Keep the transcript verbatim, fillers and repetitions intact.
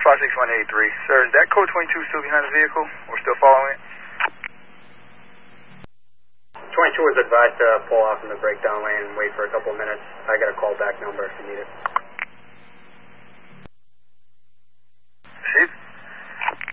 five six one eight three. Sir, is that code twenty-two still behind the vehicle? We're still following it? twenty-two was advised to pull off in the breakdown lane and wait for a couple of minutes. I got a callback number if you need it.